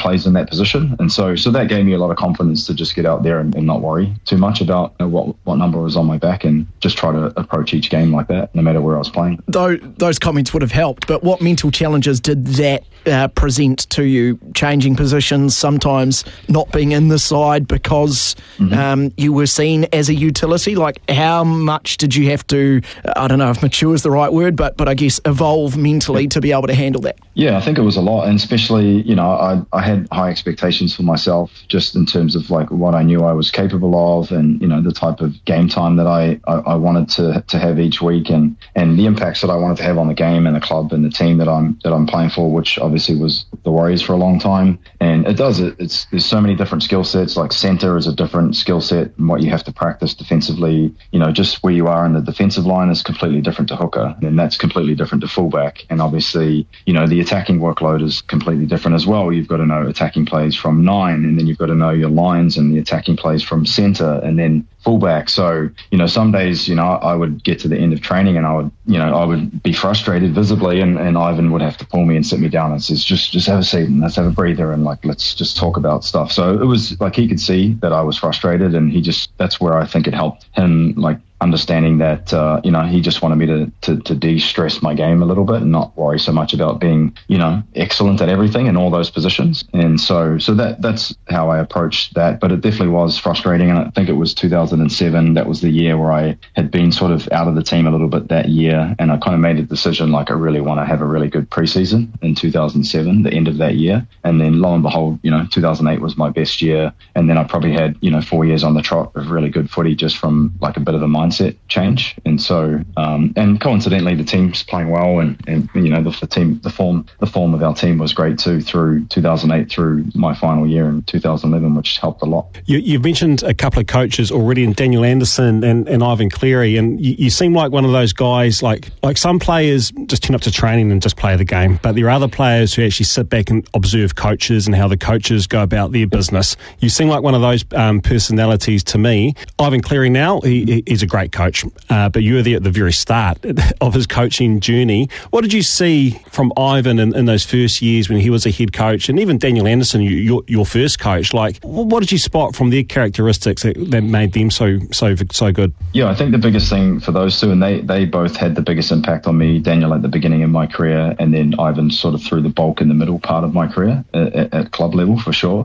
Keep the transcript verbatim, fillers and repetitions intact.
plays in that position. And so so that gave me a lot of confidence to just get out there and, and not worry too much about you know, what, what number was on my back, and just try to approach each game like that, no matter where I was playing. Though those comments would have helped, but what mental challenges did that uh, present to you? Changing positions, sometimes not being in the side because mm-hmm. um, you were seen as a utility. Like, how much did you have to, I don't know if mature is the right word, but but I guess evolve mentally to be able to handle that? Yeah, I think it was a lot, and especially, you know, I, I had high expectations for myself just in terms of like what I knew I was capable of, and, you know, the type of game time that I, I, I wanted to to have each week, and, and the impacts that I wanted to have on the game and the club and the team that I'm that I'm playing for, which obviously was the Warriors for a long time. And it does it. It's there's so many different skill sets. Like centre is a different skill set, and what you have to practice defensively. You know, just where you are in the defensive line is completely different to hooker, and that's completely different to fullback. And obviously, you know, the attacking workload is completely different as well. You've got to know attacking plays from nine, and then you've got to know your lines and the attacking plays from centre, and then fullback. So, you know, some days, you know, I would get to the end of training and I would, you know, I would be frustrated visibly, and, and Ivan would have to pull me and sit me down and says, just, just have a seat and let's have a breather and like, let's just talk about stuff. So it was like, he could see that I was frustrated, and he just, that's where I think it helped him, like, understanding that, uh, you know, he just wanted me to, to, to de-stress my game a little bit and not worry so much about being, you know, excellent at everything in all those positions. And so, so that, that's how I approached that. But it definitely was frustrating. And I think it was two thousand seven. That was the year where I had been sort of out of the team a little bit that year. And I kind of made a decision, like, I really want to have a really good preseason in two thousand seven, the end of that year. And then lo and behold, you know, two thousand eight was my best year. And then I probably had, you know, four years on the trot of really good footy just from like a bit of a mind mindset change. And so, um, and coincidentally, the team's playing well, and, and you know, the, the team, the form, the form of our team was great too through two thousand eight through my final year in two thousand eleven, which helped a lot. You, you've mentioned a couple of coaches already, in Daniel Anderson and, and Ivan Cleary, and you, you seem like one of those guys. Like like some players just turn up to training and just play the game, but there are other players who actually sit back and observe coaches and how the coaches go about their business. You seem like one of those um, personalities to me. Ivan Cleary now, he, he's a great coach, uh, but you were there at the very start of his coaching journey. What did you see from Ivan in, in those first years when he was a head coach, and even Daniel Anderson, you, your, your first coach? Like, what did you spot from their characteristics that, that made them so so so good? Yeah, I think the biggest thing for those two, and they, they both had the biggest impact on me, Daniel at the beginning of my career, and then Ivan sort of through the bulk in the middle part of my career at, at club level for sure.